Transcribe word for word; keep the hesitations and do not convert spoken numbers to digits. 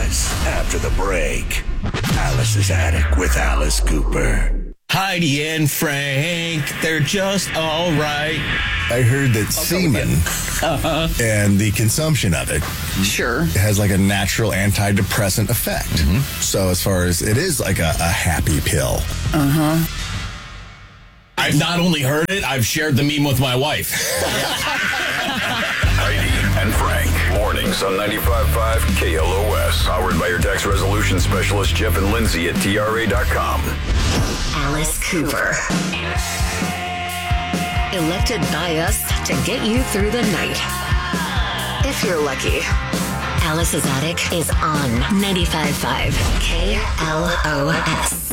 Buzz after the break. Alice's Attic with Alice Cooper. Heidi and Frank, they're just all right. I heard that semen uh-huh. and the consumption of it sure has like a natural antidepressant effect. Mm-hmm. So as far as it is like a, a happy pill. Uh-huh. I've not only heard it, I've shared the meme with my wife. Heidi and Frank, mornings on ninety-five point five K L O S. Powered by your tax resolution specialist, Jeff and Lindsay at T R A dot com. Alice Cooper. Elected by us to get you through the night. If you're lucky. Alice's Attic is on ninety-five point five K L O S.